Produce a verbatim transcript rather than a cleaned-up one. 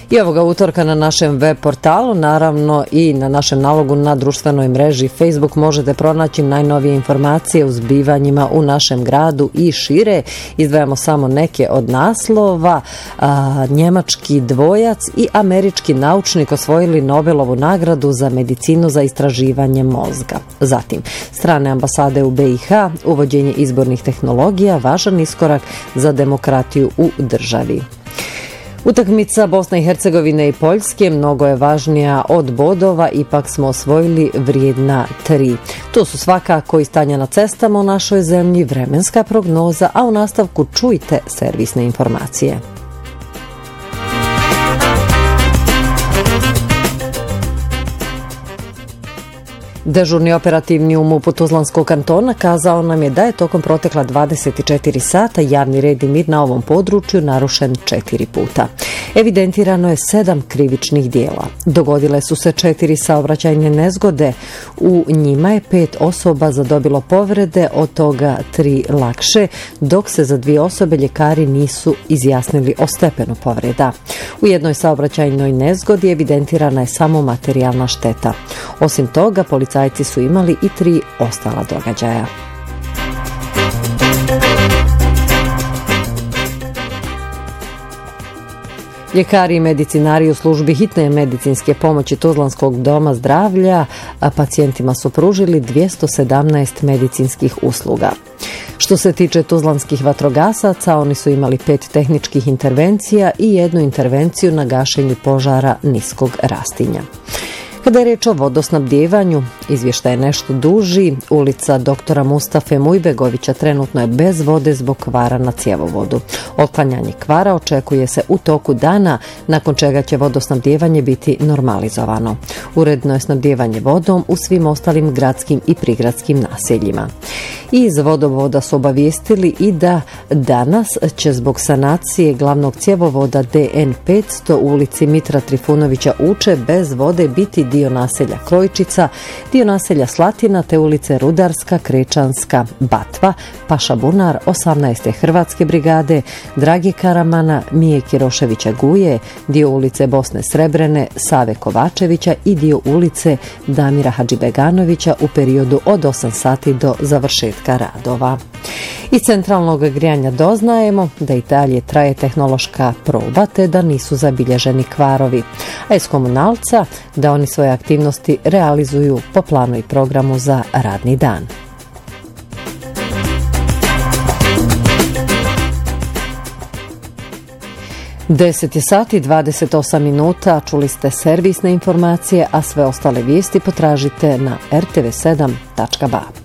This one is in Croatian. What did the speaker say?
I ovoga utorka na našem web portalu, naravno i na našem nalogu na društvenoj mreži Facebook možete pronaći najnovije informacije o zbivanjima u našem gradu i šire. Izdvajamo samo neke od naslova. A, njemački dvojac i američki naučnik osvojili Nobelovu nagradu za medicinu za istraživanje mozga. Zatim, strane ambasade u be i ha, uvođenje izbornih tehnologija, važan iskorak za demokratiju u državi. Utakmica Bosne i Hercegovine i Poljske mnogo je važnija od bodova, ipak smo osvojili vrijedna tri. To su svakako i stanja na cestama u našoj zemlji, vremenska prognoza, a u nastavku čujte servisne informacije. Dežurni operativni u MUP-u Tuzlanskog kantona kazao nam je da je tokom protekla dvadeset četiri sata javni red i mir na ovom području narušen četiri puta. Evidentirano je sedam krivičnih dijela. Dogodile su se četiri saobraćajne nezgode. U njima je pet osoba zadobilo povrede, od toga tri lakše, dok se za dvije osobe ljekari nisu izjasnili o stepenu povreda. U jednoj saobraćajnoj nezgodi evidentirana je samo materijalna šteta. Osim toga, policajci su imali i tri ostala događaja. Ljekari i medicinari u službi hitne medicinske pomoći Tuzlanskog doma zdravlja a pacijentima su pružili dvjesto sedamnaest medicinskih usluga. Što se tiče tuzlanskih vatrogasaca, oni su imali pet tehničkih intervencija i jednu intervenciju na gašenju požara niskog rastinja. Kada je reč o vodosnabdjevanju, izvještaj je nešto duži. Ulica doktora Mustafe Mujbegovića trenutno je bez vode zbog kvara na cjevovodu. Otklanjanje kvara očekuje se u toku dana, nakon čega će vodosnabdjevanje biti normalizovano. Uredno je snabdjevanje vodom u svim ostalim gradskim i prigradskim naseljima. Iz vodovoda su obavijestili i da danas će zbog sanacije glavnog cjevovoda de en petsto u ulici Mitra Trifunovića Uče bez vode biti dio naselja Krojčica, dio naselja Slatina te ulice Rudarska, Krečanska, Batva, Paša Bunar, osamnaeste Hrvatske brigade, Dragi Karamana, Mije Kiroševića Guje, dio ulice Bosne Srebrene, Save Kovačevića i dio ulice Damira Hadžibeganovića u periodu od osam sati do završetka radova. Iz centralnog grijanja doznajemo da i dalje traje tehnološka proba te da nisu zabilježeni kvarovi, a iz komunalca da oni svoje aktivnosti realizuju po planu i programu za radni dan. deset je sati dvadeset osam minuta, čuli ste servisne informacije, a sve ostale vijesti potražite na er te ve sedam tačka ba.